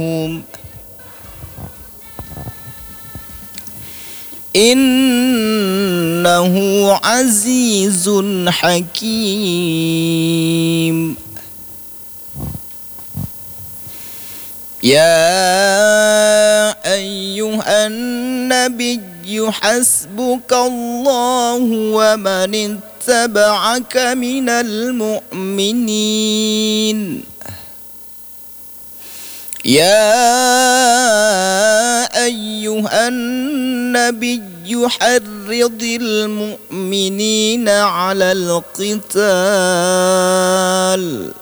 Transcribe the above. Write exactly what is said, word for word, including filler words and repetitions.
إنه عزيز حكيم. يا أيها النبي حسبك الله ومن اتبعك من المؤمنين. يا أيها النبي حرض المؤمنين على القتال